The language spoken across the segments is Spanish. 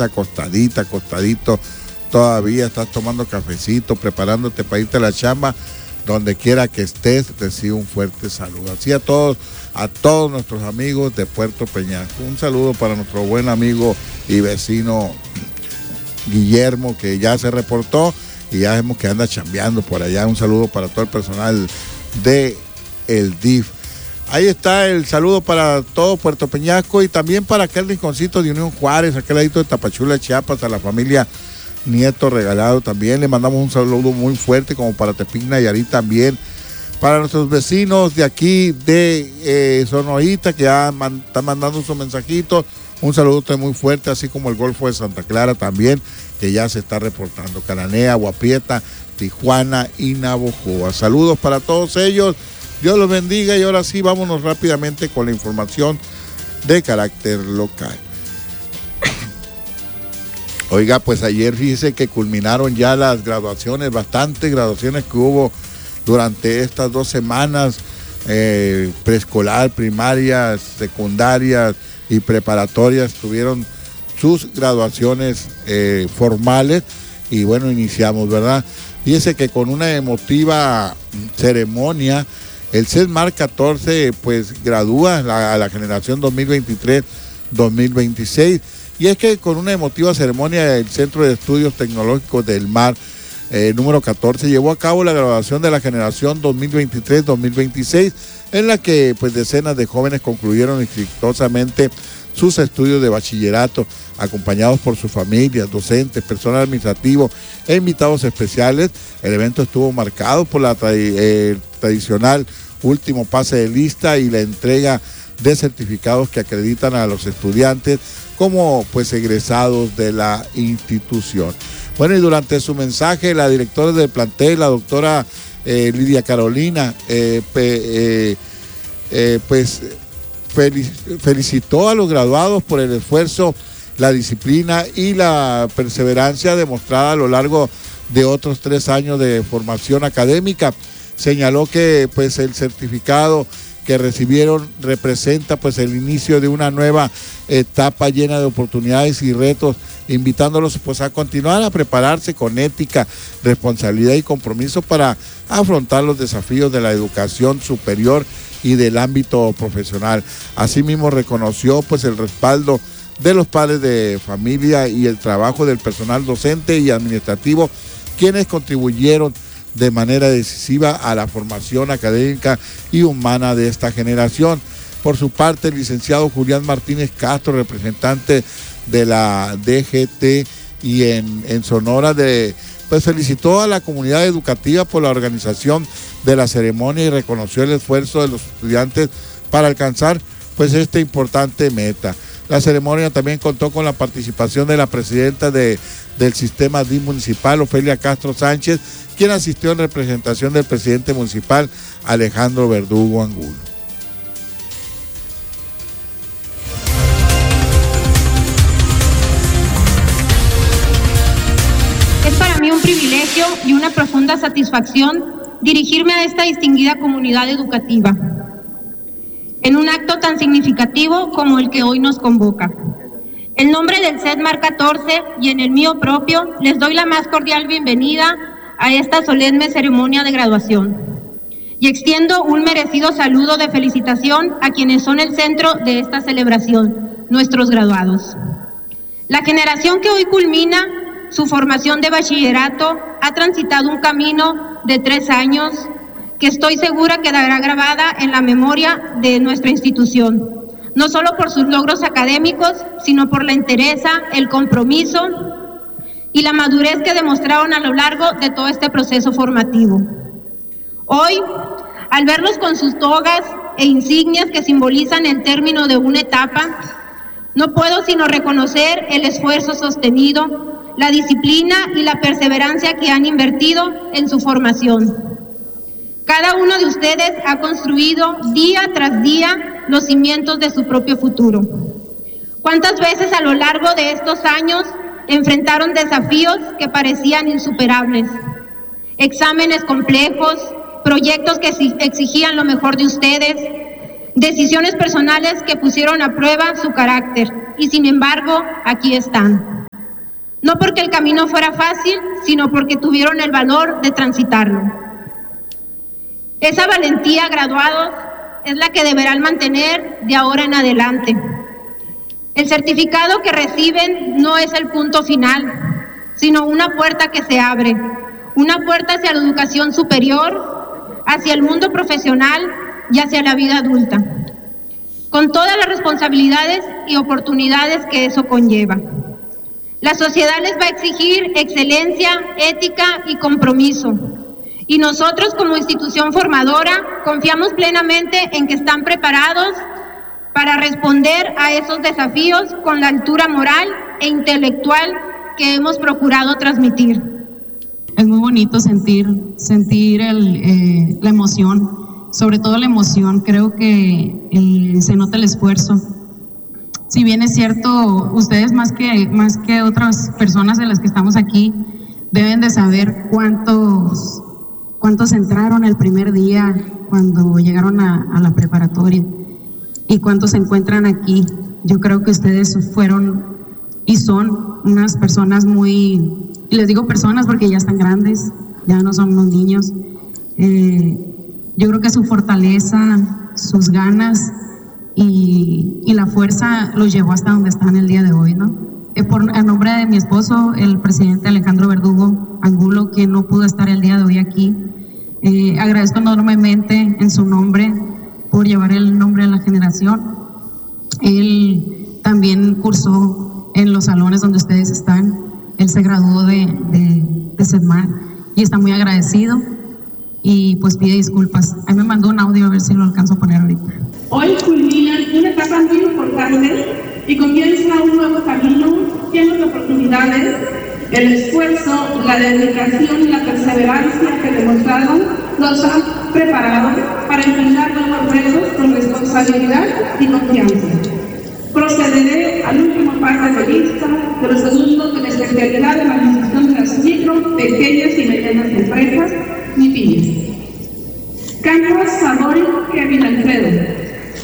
acostadito, todavía estás tomando cafecito, preparándote para irte a la chamba, donde quiera que estés, recibe un fuerte saludo. Así a todos nuestros amigos de Puerto Peñasco. Un saludo para nuestro buen amigo y vecino Guillermo, que ya se reportó y ya vemos que anda chambeando por allá. Un saludo para todo el personal de el DIF. Ahí está el saludo para todo Puerto Peñasco y también para aquel rinconcito de Unión Juárez, aquel ladito de Tapachula, Chiapas, a la familia Nieto Regalado también. Le mandamos un saludo muy fuerte, como para Tepic Nayarit también. Para nuestros vecinos de aquí de Sonoita, que ya están mandando sus mensajitos, un saludo muy fuerte, así como el Golfo de Santa Clara también, que ya se está reportando. Cananea, Agua Prieta, Tijuana y Navojoa. Saludos para todos ellos. Dios los bendiga y ahora sí, vámonos rápidamente con la información de carácter local. Oiga, pues ayer fíjese que culminaron ya las graduaciones, bastantes graduaciones que hubo durante estas 2 semanas, preescolar, primarias, secundarias y preparatorias, tuvieron sus graduaciones formales y bueno, iniciamos, ¿verdad? Fíjese que con una emotiva ceremonia, el CESMAR 14 pues gradúa a la generación 2023-2026 y es que con una emotiva ceremonia el Centro de Estudios Tecnológicos del Mar número 14 llevó a cabo la graduación de la generación 2023-2026 en la que pues decenas de jóvenes concluyeron exitosamente sus estudios de bachillerato, acompañados por sus familias, docentes, personal administrativo e invitados especiales. El evento estuvo marcado por la tradicional último pase de lista y la entrega de certificados que acreditan a los estudiantes como pues egresados de la institución. Bueno, y durante su mensaje, la directora del plantel, la doctora Lidia Carolina, pues felicitó a los graduados por el esfuerzo, la disciplina y la perseverancia demostrada a lo largo de otros 3 años de formación académica. Señaló que pues el certificado que recibieron representa pues el inicio de una nueva etapa llena de oportunidades y retos, invitándolos pues a continuar a prepararse con ética, responsabilidad y compromiso para afrontar los desafíos de la educación superior y del ámbito profesional. Asimismo reconoció pues el respaldo de los padres de familia y el trabajo del personal docente y administrativo, quienes contribuyeron de manera decisiva a la formación académica y humana de esta generación. Por su parte, el licenciado Julián Martínez Castro, representante de la DGT y en Sonora, pues felicitó a la comunidad educativa por la organización de la ceremonia y reconoció el esfuerzo de los estudiantes para alcanzar pues esta importante meta. La ceremonia también contó con la participación de la presidenta del sistema DIF municipal, Ofelia Castro Sánchez, quien asistió en representación del presidente municipal, Alejandro Verdugo Angulo. Es para mí un privilegio y una profunda satisfacción dirigirme a esta distinguida comunidad educativa en un acto tan significativo como el que hoy nos convoca. En nombre del CESMAR 14 y en el mío propio, les doy la más cordial bienvenida a esta solemne ceremonia de graduación y extiendo un merecido saludo de felicitación a quienes son el centro de esta celebración, nuestros graduados. La generación que hoy culmina su formación de bachillerato ha transitado un camino de 3 años que estoy segura quedará grabada en la memoria de nuestra institución, no solo por sus logros académicos, sino por la entereza, el compromiso y la madurez que demostraron a lo largo de todo este proceso formativo. Hoy, al verlos con sus togas e insignias que simbolizan el término de una etapa, no puedo sino reconocer el esfuerzo sostenido, la disciplina y la perseverancia que han invertido en su formación. Cada uno de ustedes ha construido día tras día los cimientos de su propio futuro. ¿Cuántas veces a lo largo de estos años enfrentaron desafíos que parecían insuperables? Exámenes complejos, proyectos que exigían lo mejor de ustedes, decisiones personales que pusieron a prueba su carácter y sin embargo aquí están. No porque el camino fuera fácil, sino porque tuvieron el valor de transitarlo. Esa valentía, graduados, es la que deberán mantener de ahora en adelante. El certificado que reciben no es el punto final, sino una puerta que se abre, una puerta hacia la educación superior, hacia el mundo profesional y hacia la vida adulta, con todas las responsabilidades y oportunidades que eso conlleva. La sociedad les va a exigir excelencia, ética y compromiso. Y nosotros como institución formadora confiamos plenamente en que están preparados para responder a esos desafíos con la altura moral e intelectual que hemos procurado transmitir. Es muy bonito sentir la emoción, sobre todo la emoción. Creo que se nota el esfuerzo. Si bien es cierto, ustedes más que otras personas de las que estamos aquí deben de saber cuántos entraron el primer día cuando llegaron a la preparatoria y cuántos se encuentran aquí. Yo creo que ustedes fueron y son unas personas muy, y les digo personas porque ya están grandes, ya no son unos niños. Yo creo que su fortaleza, sus ganas y la fuerza los llevó hasta donde están el día de hoy, ¿no? A nombre de mi esposo, el presidente Alejandro Verdugo Angulo, quien no pudo estar el día de hoy aquí, agradezco enormemente en su nombre por llevar el nombre de la generación. Él también cursó en los salones donde ustedes están. Él se graduó de CEDMAR y está muy agradecido y pues pide disculpas. Ahí me mandó un audio, a ver si lo alcanzo a poner ahorita. Hoy culminan una etapa muy importante y comienza un nuevo camino lleno de oportunidades. El esfuerzo, la dedicación y la perseverancia que demostraron los han preparado para enfrentar nuevos retos con responsabilidad y confianza. Procederé al último parte de lista de los alumnos de la especialidad de la administración de las micro, pequeñas y medianas empresas, MIPYMES. Carlos Sadori Kevin Alfredo.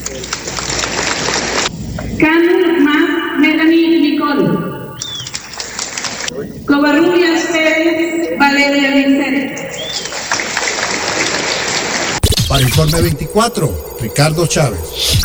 Can Matt Melanie Nicole. Covarrubias Pérez Valeria Vicente. Para Informe 24, Ricardo Chávez.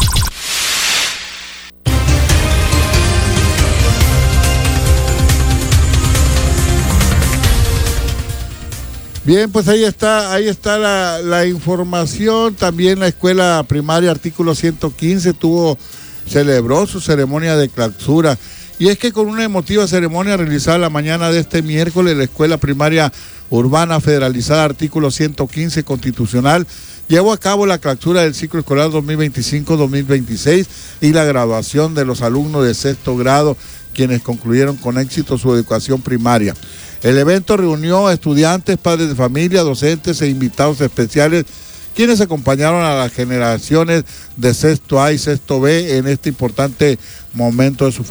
Bien, pues ahí está la información. También la escuela primaria artículo 115 celebró su ceremonia de clausura. Y es que con una emotiva ceremonia realizada la mañana de este miércoles, la escuela primaria urbana federalizada artículo 115 constitucional llevó a cabo la clausura del ciclo escolar 2025-2026 y la graduación de los alumnos de sexto grado, quienes concluyeron con éxito su educación primaria. El evento reunió a estudiantes, padres de familia, docentes e invitados especiales, quienes acompañaron a las generaciones de sexto A y sexto B en este importante momento de su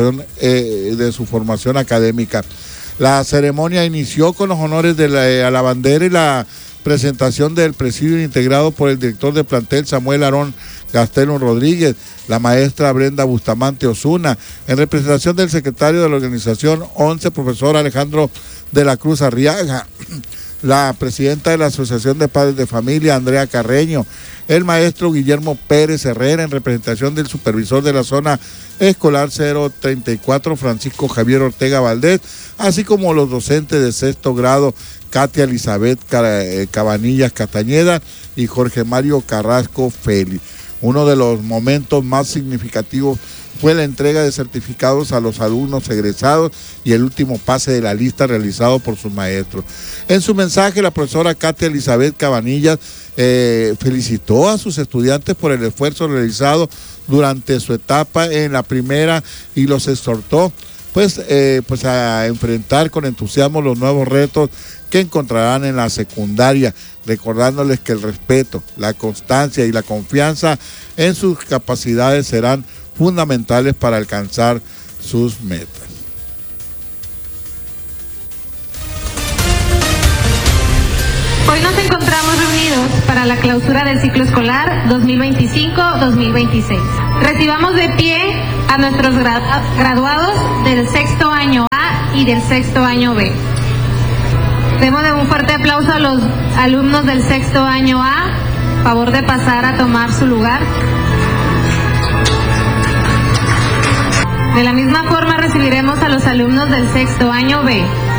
formación académica. La ceremonia inició con los honores a la bandera y la presentación del presidio integrado por el director de plantel Samuel Aarón Gastelum Rodríguez, la maestra Brenda Bustamante Osuna, en representación del secretario de la organización 11, profesor Alejandro de la Cruz Arriaga, la presidenta de la Asociación de Padres de Familia, Andrea Carreño, el maestro Guillermo Pérez Herrera, en representación del supervisor de la zona escolar 034, Francisco Javier Ortega Valdés, así como los docentes de sexto grado, Katia Elizabeth Cabanillas Castañeda y Jorge Mario Carrasco Félix. Uno de los momentos más significativos fue la entrega de certificados a los alumnos egresados y el último pase de la lista realizado por sus maestros. En su mensaje, la profesora Katia Elizabeth Cabanillas felicitó a sus estudiantes por el esfuerzo realizado durante su etapa en la primera y los exhortó pues a enfrentar con entusiasmo los nuevos retos que encontrarán en la secundaria, recordándoles que el respeto, la constancia y la confianza en sus capacidades serán fundamentales para alcanzar sus metas. Hoy nos encontramos reunidos para la clausura del ciclo escolar 2025-2026. Recibamos de pie a nuestros graduados del sexto año A y del sexto año B. Démosle un fuerte aplauso a los alumnos del sexto año A. Favor de pasar a tomar su lugar. De la misma forma recibiremos a los alumnos del sexto año B.